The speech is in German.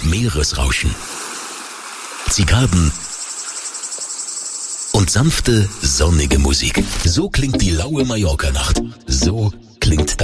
Meeresrauschen, Zikaden und sanfte, sonnige Musik. So klingt die laue Mallorca-Nacht. So klingt